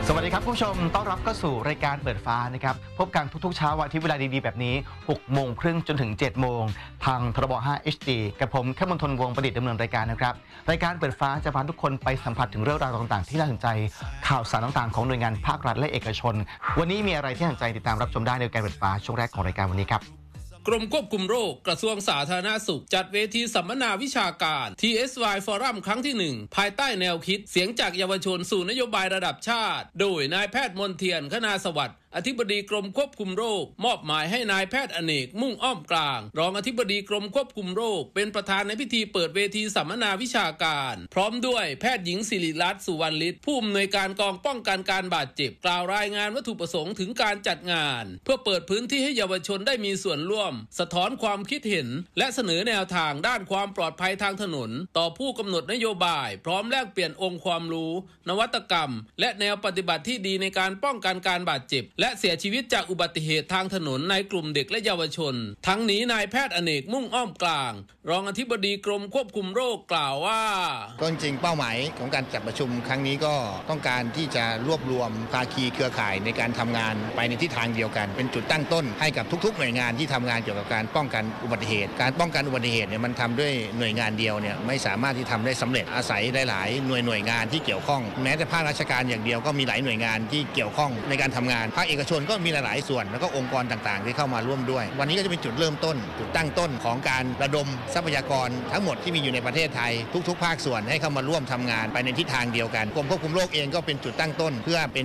สวัสดีครับผู้ชมต้อนรับเข้าสู่รายการเปิดฟ้านะครับพบกันทุกๆเช้าวันอาทิตย์เวลาดีๆแบบนี้6 โมงครึ่งจนถึง7 โมงทางทรบ5 HD กับผมแค่มณฑลวงศ์ประดิษฐ์ดำเนินรายการนะครับรายการเปิดฟ้าจะพาทุกคนไปสัมผัสถึงเรื่องราวต่างๆที่น่าสนใจข่าวสารต่างๆของหน่วยงานภาครัฐและเอกชนวันนี้มีอะไรที่น่าสนใจติดตามรับชมได้ในการเปิดฟ้าช่วงแรกของรายการวันนี้ครับกรมควบคุมโรคกระทรวงสาธารณสุขจัดเวทีสัมมนาวิชาการ TSY Forum ครั้งที่ 1ภายใต้แนวคิดเสียงจากเยาวชนสู่นโยบายระดับชาติโดยนายแพทย์มนเทียนคณาสวัสดิ์อธิบดีกรมควบคุมโรคมอบหมายให้นายแพทย์อเนกมุ่งอ้อมกลางรองอธิบดีกรมควบคุมโรคเป็นประธานในพิธีเปิดเวทีสัมมนาวิชาการพร้อมด้วยแพทย์หญิงศิริรัตน์สุวรรณฤทธิ์ผู้อำนวยการกองป้องกันการบาดเจ็บกล่าวรายงานวัตถุประสงค์ถึงการจัดงานเพื่อเปิดพื้นที่ให้เยาวชนได้มีส่วนร่วมสะท้อนความคิดเห็นและเสนอแนวทางด้านความปลอดภัยทางถนนต่อผู้กำหนดนโยบายพร้อมแลกเปลี่ยนองค์ความรู้นวัตกรรมและแนวปฏิบัติที่ดีในการป้องกันการบาดเจ็บและเสียชีวิตจากอุบัติเหตุทางถนนในกลุ่มเด็กและเยาวชนทั้งนี้นายแพทย์อเนกมุ่งอ้อมกลางรองอธิบดีกรมควบคุมโรคกล่าวว่าก็จริงเป้าหมายของการจัดประชุมครั้งนี้ก็ต้องการที่จะรวบรวมภาคีเครือข่ายในการทำงานไปในทิศทางเดียวกันเป็นจุดตั้งต้นให้กับทุกๆหน่วยงานที่ทำงานเกี่ยวกับการป้องกันอุบัติเหตุการป้องกันอุบัติเหตุเนี่ยมันทำด้วยหน่วยงานเดียวเนี่ยไม่สามารถที่ทำได้สำเร็จอาศัยหลายๆหน่วยงานที่เกี่ยวข้องแม้แต่ภาคราชการอย่างเดียวก็มีหลายหน่วยงานที่เกี่ยวข้องในการทำงานภาคเอกชนก็มีหลายๆส่วนแล้วก็องค์กรต่างๆที่เข้ามาร่วมด้วยวันนี้ก็จะเป็นจุดเริ่มต้นจุดตั้งต้นของการระดมทรัพยากรทั้งหมดที่มีอยู่ในประเทศไทยทุกๆภาคส่วนให้เข้ามาร่วมทำงานไปในทิศทางเดียวกันกรมควบคุมโรคเองก็เป็นจุดตั้งต้นเพื่อเป็น